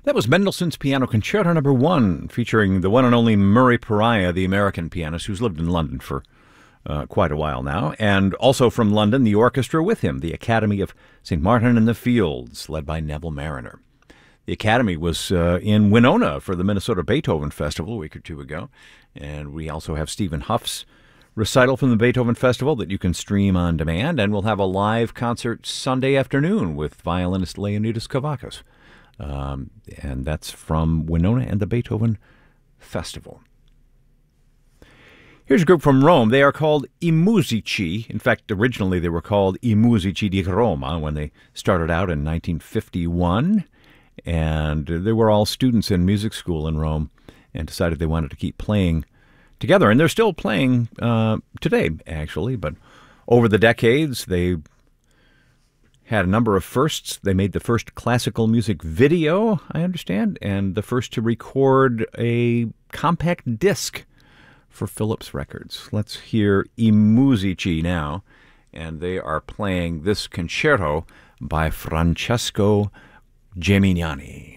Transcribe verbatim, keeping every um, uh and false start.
That was Mendelssohn's Piano Concerto Number One, featuring the one and only Murray Pariah, the American pianist who's lived in London for uh, quite a while now, and also from London, the orchestra with him, the Academy of Saint Martin in the Fields, led by Neville Marriner. The Academy was uh, in Winona for the Minnesota Beethoven Festival a week or two ago, and we also have Stephen Huff's recital from the Beethoven Festival that you can stream on demand, and we'll have a live concert Sunday afternoon with violinist Leonidas Kavakis. Um, and that's from Winona and the Beethoven Festival. Here's a group from Rome. They are called I Musici. In fact, originally they were called I Musici di Roma when they started out in nineteen fifty-one. And they were all students in music school in Rome and decided they wanted to keep playing together. And they're still playing uh, today, actually. But over the decades, they had a number of firsts. They made the first classical music video, I understand, and the first to record a compact disc for Philips Records. Let's hear I Musici now, and they are playing this concerto by Francesco Gemignani.